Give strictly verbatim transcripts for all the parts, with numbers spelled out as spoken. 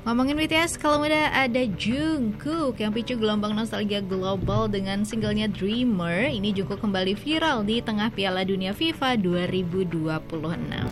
Ngomongin B T S, kalau udah ada Jungkook yang picu gelombang nostalgia global dengan singlenya Dreamer. Ini Jungkook kembali viral di tengah Piala Dunia FIFA dua ribu dua puluh enam.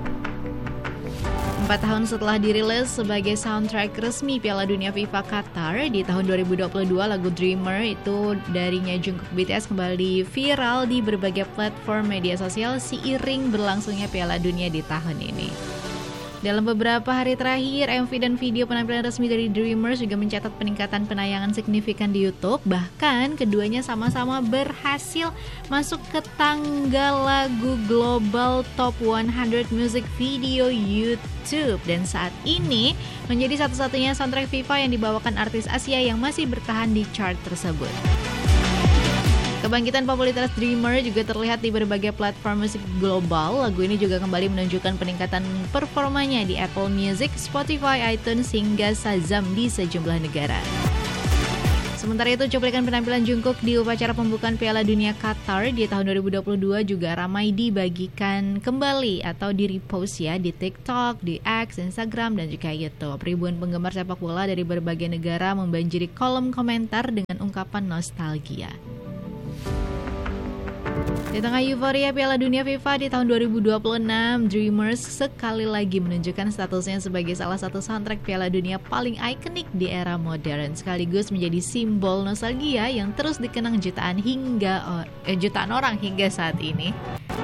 Empat tahun setelah dirilis sebagai soundtrack resmi Piala Dunia FIFA Qatar di tahun dua ribu dua puluh dua, lagu Dreamer itu darinya Jungkook B T S kembali viral di berbagai platform media sosial seiring berlangsungnya Piala Dunia di tahun ini. Dalam beberapa hari terakhir, M V dan video penampilan resmi dari Dreamers juga mencatat peningkatan penayangan signifikan di YouTube. Bahkan keduanya sama-sama berhasil masuk ke tangga lagu global Top seratus Music Video YouTube. Dan saat ini menjadi satu-satunya soundtrack FIFA yang dibawakan artis Asia yang masih bertahan di chart tersebut. Kebangkitan popularitas Dreamer juga terlihat di berbagai platform musik global. Lagu ini juga kembali menunjukkan peningkatan performanya di Apple Music, Spotify, iTunes, hingga Shazam di sejumlah negara. Sementara itu, cuplikan penampilan Jungkook di upacara pembukaan Piala Dunia Qatar di tahun dua ribu dua puluh dua juga ramai dibagikan kembali atau di-repost ya di TikTok, di X, Instagram, dan juga YouTube. Ribuan penggemar sepak bola dari berbagai negara membanjiri kolom komentar dengan ungkapan nostalgia. Di tengah euforia Piala Dunia FIFA di tahun dua ribu dua puluh enam, Dreamers sekali lagi menunjukkan statusnya sebagai salah satu soundtrack Piala Dunia paling ikonik di era modern, sekaligus menjadi simbol nostalgia yang terus dikenang jutaan hingga eh, jutaan orang hingga saat ini.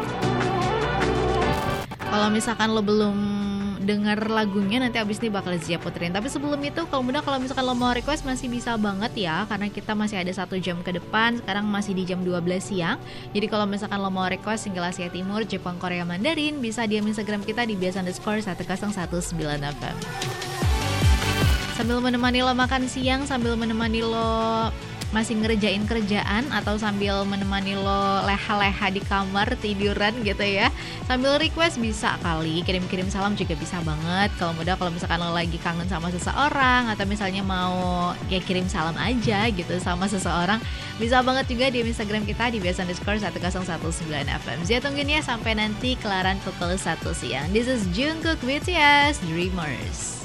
Kalau misalkan lo belum dengar lagunya, nanti abis ini bakal Zia puterin. Tapi sebelum itu, kalau mudah kalau misalkan lo mau request masih bisa banget ya, karena kita masih ada satu jam ke depan. Sekarang masih di jam dua belas siang. Jadi kalau misalkan lo mau request single Asia Timur, Jepang, Korea, Mandarin, bisa di Instagram kita di bias underscore satu nol satu sembilan F M. Sambil menemani lo makan siang, sambil menemani lo masih ngerjain kerjaan, atau sambil menemani lo leha-leha di kamar tiduran gitu ya, sambil request bisa kali, kirim-kirim salam juga bisa banget. Kalau mudah kalau misalkan lo lagi kangen sama seseorang, atau misalnya mau ya kirim salam aja gitu sama seseorang, bisa banget juga di Instagram kita di bias underscore satu nol satu sembilan F M. Saya tungguin ya sampai nanti kelaran pukul satu siang. This is Jungkook B T S Dreamers.